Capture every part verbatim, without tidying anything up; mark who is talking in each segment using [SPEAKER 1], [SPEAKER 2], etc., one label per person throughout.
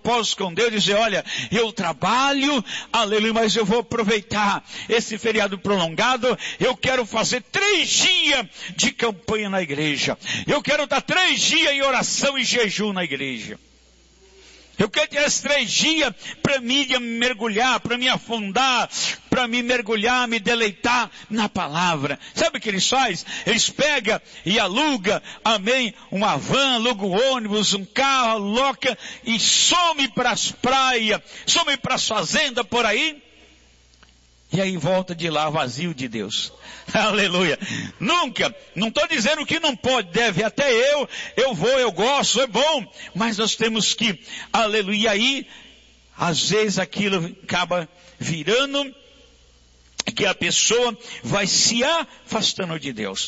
[SPEAKER 1] propósito com Deus, dizer, olha, eu trabalho, aleluia, mas eu vou aproveitar esse feriado prolongado, eu quero fazer três dias de campanha na igreja. Eu quero estar três dias em oração e jejum na igreja. Eu quero ter esses três dias para mim mergulhar, para me afundar, para me mergulhar, me deleitar na palavra. Sabe o que eles fazem? Eles pegam e alugam, amém, uma van, alugam um ônibus, um carro, aloca e some para as praias, some para as fazendas por aí. E aí volta de lá vazio de Deus. Aleluia. Nunca, não estou dizendo que não pode, deve, até eu, eu vou, eu gosto, é bom. Mas nós temos que, aleluia, e aí, às vezes aquilo acaba virando, que a pessoa vai se afastando de Deus.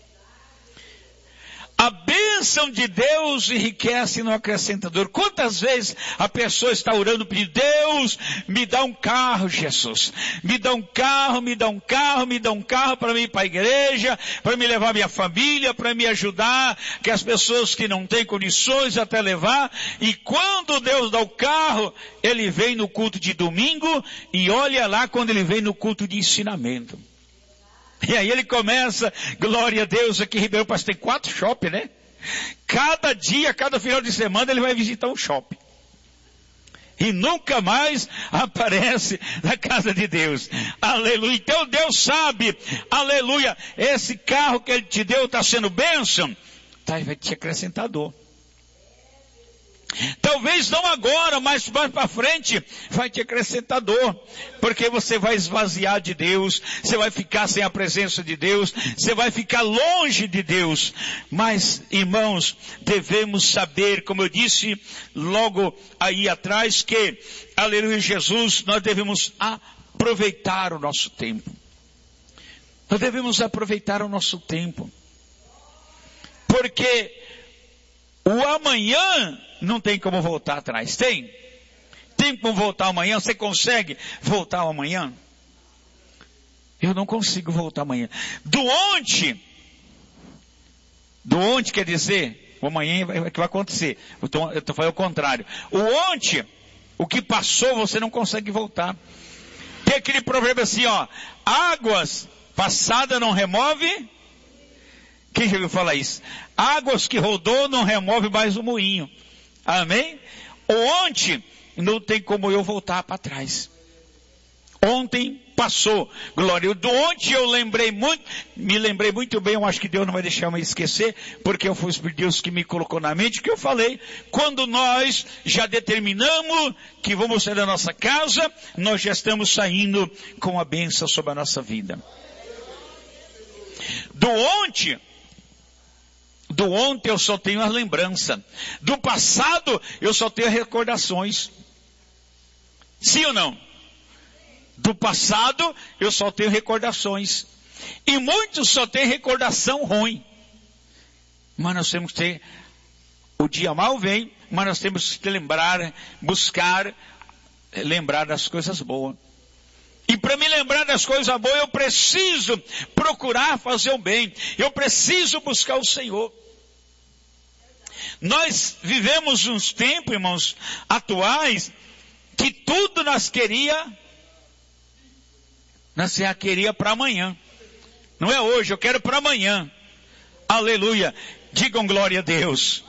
[SPEAKER 1] A bênção de Deus enriquece no acrescentador. Quantas vezes a pessoa está orando pedindo, Deus, me dá um carro, Jesus. Me dá um carro, me dá um carro, me dá um carro para mim ir para a igreja, para me levar minha família, para me ajudar, que as pessoas que não têm condições até levar. E quando Deus dá o carro, ele vem no culto de domingo e olha lá quando ele vem no culto de ensinamento. E aí ele começa, glória a Deus, aqui em Ribeirão Preto tem quatro shopping, né? Cada dia, cada final de semana ele vai visitar um shopping. E nunca mais aparece na casa de Deus. Aleluia. Então Deus sabe, aleluia, esse carro que ele te deu está sendo bênção, tá, vai te acrescentar dor. Talvez não agora, mas mais para frente vai te acrescentar dor, porque você vai esvaziar de Deus, você vai ficar sem a presença de Deus, você vai ficar longe de Deus. Mas, irmãos, devemos saber, como eu disse logo aí atrás, que, aleluia, Jesus, nós devemos aproveitar o nosso tempo. Nós devemos aproveitar o nosso tempo, porque o amanhã não tem como voltar atrás. Tem? Tem como voltar amanhã? Você consegue voltar amanhã? Eu não consigo voltar amanhã. Do ontem, do ontem quer dizer, o amanhã vai, que vai acontecer. Eu estou, eu estou falando o contrário. O ontem, o que passou, você não consegue voltar. Tem aquele provérbio assim, ó, águas passadas não remove. Quem já ouviu falar isso? Águas que rodou não remove mais o moinho. Amém? Ontem não tem como eu voltar para trás. Ontem passou. Glória. Do ontem eu lembrei muito, me lembrei muito bem, eu acho que Deus não vai deixar eu me esquecer, porque foi o Deus que me colocou na mente, que eu falei, quando nós já determinamos que vamos sair da nossa casa, nós já estamos saindo com a bênção sobre a nossa vida. Do ontem, Do ontem eu só tenho as lembranças. Do passado eu só tenho recordações. Sim ou não? Do passado eu só tenho recordações. E muitos só têm recordação ruim. Mas nós temos que ter, o dia mal vem, mas nós temos que lembrar, buscar, lembrar das coisas boas. E para me lembrar das coisas boas, eu preciso procurar fazer o bem. Eu preciso buscar o Senhor. Nós vivemos uns tempos, irmãos, atuais, que tudo nós queria, nós já queria para amanhã. Não é hoje, eu quero para amanhã. Aleluia. Digam glória a Deus.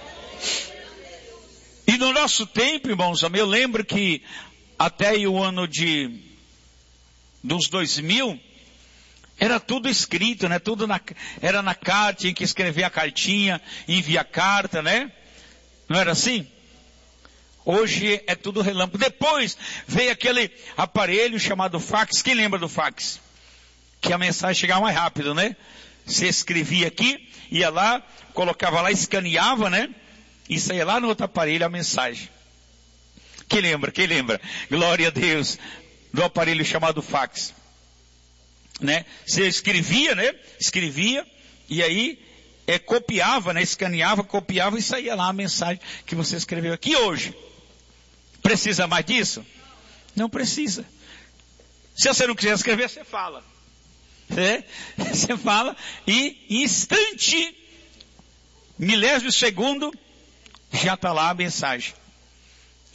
[SPEAKER 1] E no nosso tempo, irmãos, eu lembro que até o ano de dos dois mil, era tudo escrito, né? Tudo na, era na carta, tinha que escrever a cartinha, enviar carta, né? Não era assim? Hoje é tudo relâmpago. Depois veio aquele aparelho chamado fax. Quem lembra do fax? Que a mensagem chegava mais rápido, né? Você escrevia aqui, ia lá, colocava lá, escaneava, né? E saía lá no outro aparelho a mensagem. Quem lembra? Quem lembra? Glória a Deus. Do aparelho chamado fax, né? Você escrevia, né? Escrevia, e aí, é, copiava, né? Escaneava, copiava e saía lá a mensagem que você escreveu aqui hoje. Precisa mais disso? Não precisa. Se você não quiser escrever, você fala. Né? Você fala e em instante, milésimo de segundo, já está lá a mensagem.